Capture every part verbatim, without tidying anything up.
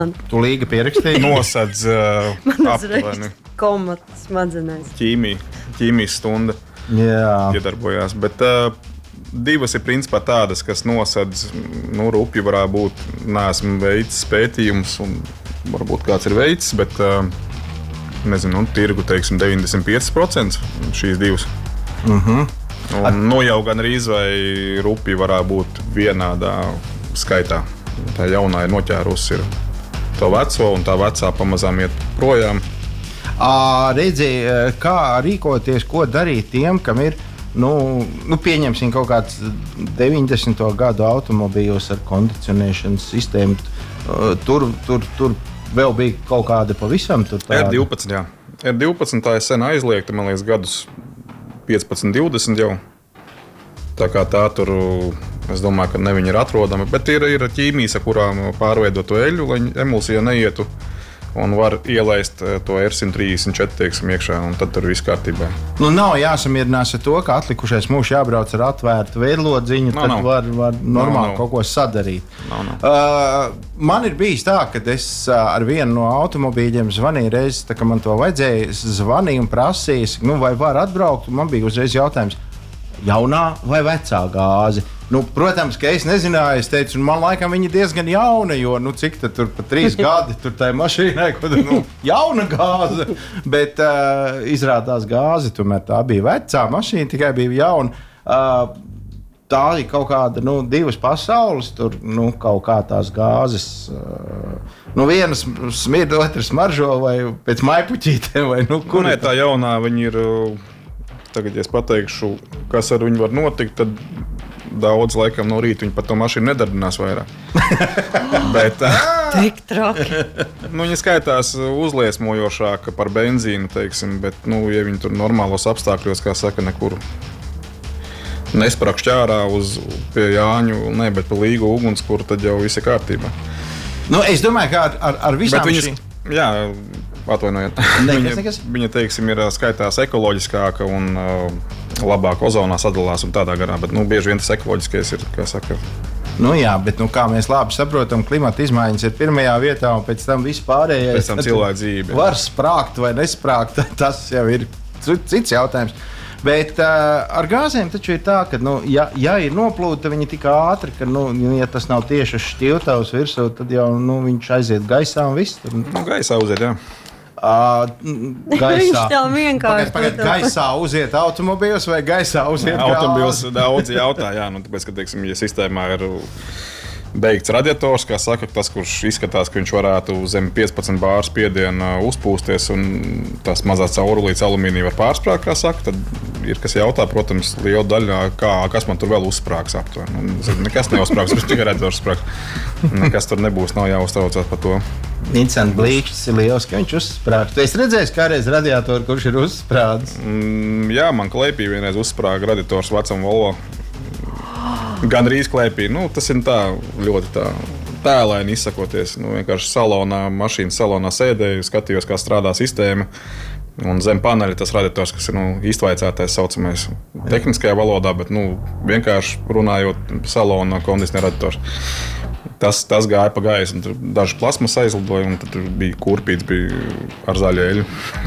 Tu Līga pierakstīji? Nosedz uh, aptuveni komats smadzenēs. ķīmija, ķīmijas stunda Jā. iedarbojās. Bet uh, divas ir principā tādas, kas nosedz, nu, rupji varētu būt, neesmu veicis pētījums, un varbūt kāds ir veicis, bet, uh, nezinu, nu, tirgu, teiksim, deviņdesmit pieci procenti šīs divas. Mhm. Un, nu, jau gan arī vai rupji varētu būt vienādā skaitā. Tā jaunā ir noķērusi ir to veco, un tā vecā pamazām iet projām. À, redzi, kā rīkoties, ko darīt tiem, kam ir, nu, nu pieņemsim kaut kāds deviņdesmito gadu automobīļos ar kondicionēšanas sistēmu. Tur, tur, tur vēl bija kaut kāda pavisam tur tāda. R divpadsmit, jā. R divpadsmit tā ir sen aizliegta, man liekas, gadus piecpadsmit, divdesmit jau. Tā kā tā tur, es domāju, ka ne viņi ir atrodami, bet ir, ir ķīmijas, ar kurām pārveidot to eļu, lai emulsija neietu, un var ielaist to R simt trīsdesmit četri, teiksim, iekšā, un tad tur viss kārtībā. Nu, nav jāsamierinās ar to, ka atlikušais mūžs jābrauc ar atvērtu veidlodziņu, no, tad no. var, var normāli no, no. kaut ko sadarīt. No, no. Uh, man ir bijis tā, ka es ar vienu no automobīļiem zvanīju reizi, tā, ka man to vajadzēja, zvanīju un prasīju, nu, vai var atbraukt, un man bija uzreiz jautājums, jaunā vai vecā gāze? Nu, protams, ka es nezināju, es teicu, un man laikam viņa diezgan jauna, jo, nu, cik tad tur pa trīs gadi tur tai mašīnai, ko tad, nu, jauna gāze, bet uh, izrādās gāze, tomēr tā bija vecā mašīna, tikai bija jauna. Uh, tā ir kaut kāda, nu, divas pasaules, tur, nu, kaut kā tās gāzes, uh, nu, vienas smird, otras smaržo, vai pēc maipuķītēm, vai, nu, kur? Nē, tā jaunā, viņi ir, tagad, ja es pateikšu, kas ar viņu var notikt, tad daudz laikam no rīta viņi par to mašīnu nedarbinās vairāk. Bet, Tik traki. Nu, viņa skaitās uzliesmojošāka par benzīnu, teiksim, bet, nu, ja viņi tur normālos apstākļos, kā saka, nekur nesprakšķ ārā uz pie Jāņu, ne, bet pa Līgu ugunskura, tad jau viss ir kārtībā. Nu, es domāju, ka ar, ar, ar visām viņas, šīm... Jā, atvainojiet. Nekas, nekas. Viņa, viņa, teiksim, ir skaitās ekoloģiskāka un uh, labāk ozonā sadalās un tādā garā, bet, nu, bieži vien tas ekoloģiskais ir, kā saka. Nu jā, bet, nu, kā mēs labi saprotam, klimata izmaiņas ir pirmajā vietā, un pēc tam viss pārējais. Pēc tam cilvēka dzīve. Var sprākt vai nesprākt, tas jau ir cits jautājums. Bet uh, ar gāzēm taču ir tā, ka, nu, ja, ja ir noplūda, viņi tik ātri, ka, nu, ja tas nav tieši uz šķiltavas virsū, tad jau, nu, viņš aiziet gaisā un viss. Tur, nu, gaisā uziet, jā. Uh, gaisā. Viņš tev vienkārši. Pagad, pagad, gaisā uziet automobīļos vai gaisā uziet gāzi? Automobīļos daudz jautā, jā, nu, tāpēc, ka, teiksim, ja sistēmā ir beigts radiators, kā saka, tas, kurš izskatās, ka viņš varētu zem piecpadsmit bāru spiediena uzpūsties un tās mazās caurulītes alumīnija var pārsprāgt, kā saka, tad ir kas jautā, protams, liela daļa, kā, kas man tur vēl uzsprāgs aptuveni. Nu, nekas neuzsprāgs, bet tikai radiators sprāgs. Nekas tur nebūs, nav jāuztraucās par to. Incents blīkšķis ir liels, ka viņš uzsprāgs. Tu esi redzējis kādreiz radiatoru, kurš ir uzsprādzis? Mm, jā, man klēpī vienreiz uzsprāga radiators vecam Volvo. Gan arī klēpī. Nu, tas ir tā ļoti tā tēlaini izsakoties. Nu, vienkārši salonā, mašīnas salonā sēdēju, skatījos, kā strādā sistēma. Un zem paneļa tas radiators, kas ir, nu, iztvaicētais saucamais tehniskajā valodā, bet, nu, vienkārši runājot salonā kondicionēra radiators. Tas, tas gāja pa gaisu, un tur daži plasmas aizlidoja, un tad bija kurpīts, bija ar zaļu eļu.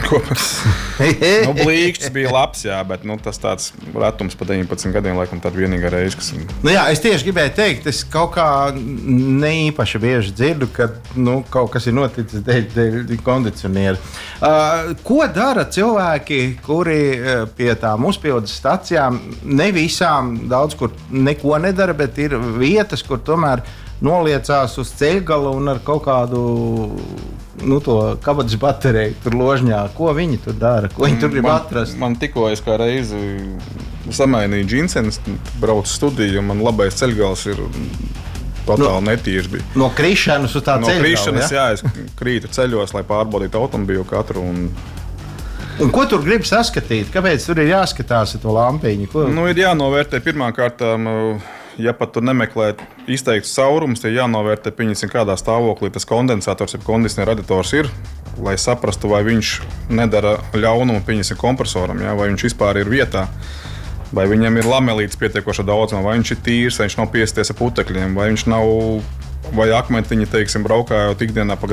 Nu, blīkšķis bija labs, jā, bet, nu, tas tāds retums pa deviņpadsmit gadiem, laikam, tāda vienīgā reize, kas... Nu jā, es tieši gribēju teikt, es kaut kā neīpaši bieži dzirdu, ka, nu, kaut kas ir noticis dēļ, dēļ kondicioniera. Uh, ko dara cilvēki, kuri pie tām uzpildes stacijām, ne visām, daudz kur neko nedara, bet ir vietas, kur tomēr noliecās uz ceļgala un ar kaut kādu, nu, to kabatas bateriju tur ložņā. Ko viņi tur dara? Ko viņi tur grib man, atrast? Man tikko es kā reizi samainīju džinsenes, braucu studiju, un man labais ceļgals ir totāli no, netīrs bija. No krišanas uz tā no ceļgala, krišanas, ja? jā, es krītu ceļos, lai pārbaudītu automobīlu katru. Un... un ko tur grib saskatīt? Kāpēc tur ir jāskatās ar to lampiņu? Ko? Nu, ir jānovērtē pirmkārtām, ja pat tur nemeklē izteikts caurums, tad jānovērtē, pieņemsim, kādā stāvoklī tas kondensators, ja kondicionēra radiators ir, lai saprastu, vai viņš nedara ļaunumu, pieņemsim, kompresoram, ja, vai viņš vispār ir vietā, vai viņam ir lamelītes pietiekoša daudzumā, vai viņš ir tīrs, vai viņš nav piesties ar putekļiem, vai viņš nav vai akmentiņi, teiksim, braukājot ikdienā pa